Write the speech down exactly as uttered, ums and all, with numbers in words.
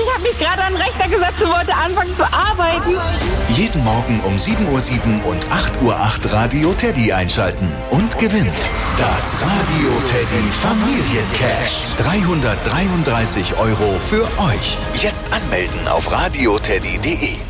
ich habe mich gerade an den Rechner gesetzt und wollte anfangen zu arbeiten. Jeden Morgen um sieben Uhr sieben und acht Uhr acht Radio Teddy einschalten und gewinnen. Das Radio Teddy Familiencash. dreihundertdreiunddreißig Euro für euch. Jetzt anmelden auf radioteddy punkt de.